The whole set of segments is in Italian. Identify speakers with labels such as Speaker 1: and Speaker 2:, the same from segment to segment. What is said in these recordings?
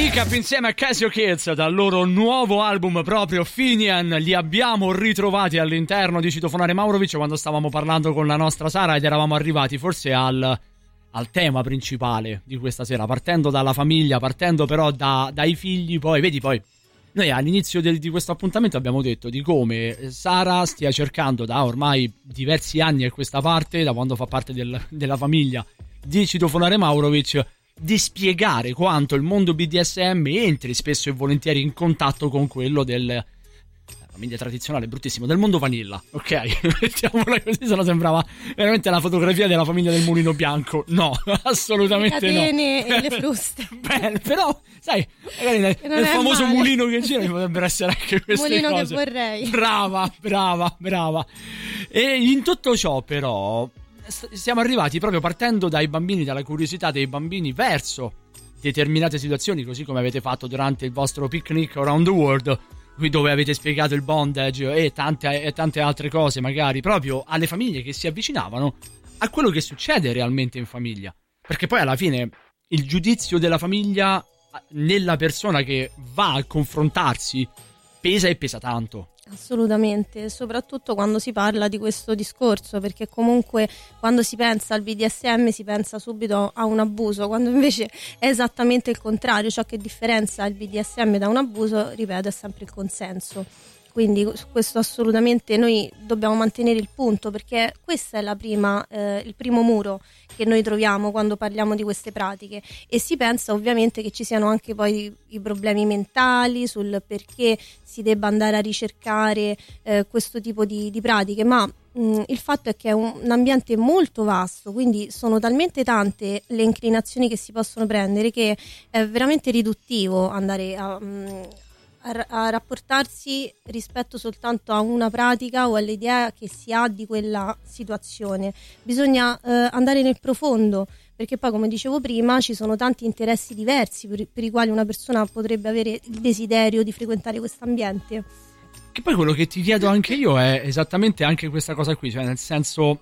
Speaker 1: Recap insieme a Casio Kids dal loro nuovo album proprio Finian. Li abbiamo ritrovati all'interno di Citofonare Maurovic quando stavamo parlando con la nostra Sara ed eravamo arrivati forse al tema principale di questa sera, partendo dalla famiglia, partendo però dai figli. Poi vedi, poi noi all'inizio di questo appuntamento abbiamo detto di come Sara stia cercando da ormai diversi anni a questa parte, da quando fa parte della famiglia di Citofonare Maurovic, di spiegare quanto il mondo BDSM entri spesso e volentieri in contatto con quello della famiglia tradizionale, bruttissimo, del mondo vanilla, ok? Mettiamola così, se no sembrava veramente la fotografia della famiglia del mulino bianco. No, assolutamente
Speaker 2: le catene
Speaker 1: no.
Speaker 2: E le fruste.
Speaker 1: Bene, però, sai, magari nel famoso male. Mulino che gira potrebbero essere anche queste
Speaker 2: mulino
Speaker 1: cose.
Speaker 2: Che vorrei.
Speaker 1: Brava. E in tutto ciò, però, siamo arrivati proprio partendo dai bambini, dalla curiosità dei bambini verso determinate situazioni, così come avete fatto durante il vostro picnic around the world, qui dove avete spiegato il bondage e tante altre cose, magari proprio alle famiglie che si avvicinavano a quello che succede realmente in famiglia, perché poi alla fine il giudizio della famiglia nella persona che va a confrontarsi pesa tanto.
Speaker 2: Assolutamente, soprattutto quando si parla di questo discorso, perché comunque quando si pensa al BDSM si pensa subito a un abuso, quando invece è esattamente il contrario. Ciò che differenzia il BDSM da un abuso, ripeto, è sempre il consenso. Quindi su questo assolutamente noi dobbiamo mantenere il punto, perché questa è il primo muro che noi troviamo quando parliamo di queste pratiche, e si pensa ovviamente che ci siano anche poi i problemi mentali sul perché si debba andare a ricercare questo tipo di pratiche, ma il fatto è che è un ambiente molto vasto, quindi sono talmente tante le inclinazioni che si possono prendere che è veramente riduttivo andare a rapportarsi rispetto soltanto a una pratica o all'idea che si ha di quella situazione. Bisogna andare nel profondo, perché poi, come dicevo prima, ci sono tanti interessi diversi per i quali una persona potrebbe avere il desiderio di frequentare questo ambiente.
Speaker 1: Che poi quello che ti chiedo anche io è esattamente anche questa cosa qui, cioè nel senso,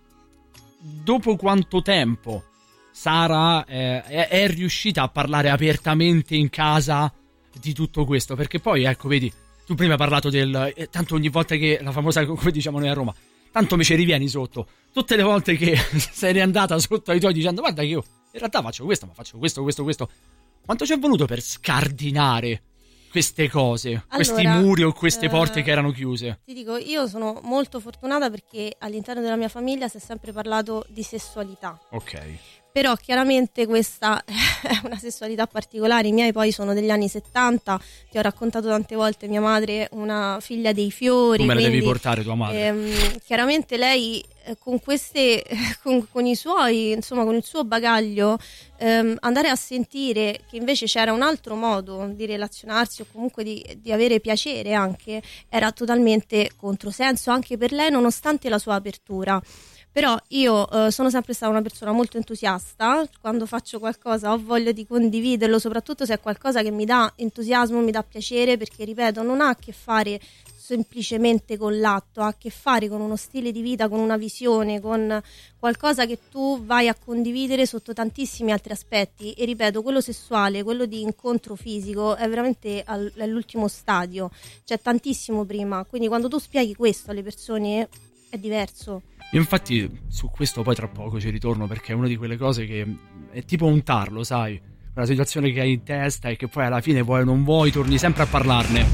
Speaker 1: dopo quanto tempo Sara è riuscita a parlare apertamente in casa di tutto questo? Perché poi, ecco, vedi, tu prima hai parlato del tanto ogni volta che, la famosa, come diciamo noi a Roma, tanto mi ci rivieni sotto, tutte le volte che sei riandata sotto ai tuoi dicendo guarda che io in realtà faccio questo, ma faccio questo, quanto ci è voluto per scardinare queste cose, questi muri o queste porte che erano chiuse?
Speaker 2: Ti dico, io sono molto fortunata perché all'interno della mia famiglia si è sempre parlato di sessualità.
Speaker 1: Ok.
Speaker 2: Però chiaramente questa è una sessualità particolare. I miei poi sono degli anni 70, ti ho raccontato tante volte, mia madre una figlia dei fiori.
Speaker 1: Come la devi portare tua madre?
Speaker 2: Chiaramente lei con con i suoi, insomma, con il suo bagaglio, andare a sentire che invece c'era un altro modo di relazionarsi o comunque di avere piacere anche, era totalmente controsenso anche per lei, nonostante la sua apertura. Però io sono sempre stata una persona molto entusiasta, quando faccio qualcosa ho voglia di condividerlo, soprattutto se è qualcosa che mi dà entusiasmo, mi dà piacere, perché ripeto, non ha a che fare semplicemente con l'atto, ha a che fare con uno stile di vita, con una visione, con qualcosa che tu vai a condividere sotto tantissimi altri aspetti. E ripeto, quello sessuale, quello di incontro fisico è veramente all'ultimo stadio, c'è tantissimo prima, quindi quando tu spieghi questo alle persone è diverso.
Speaker 1: Infatti su questo poi tra poco ci ritorno, perché è una di quelle cose che è tipo un tarlo, sai, una situazione che hai in testa e che poi alla fine vuoi o non vuoi torni sempre a parlarne.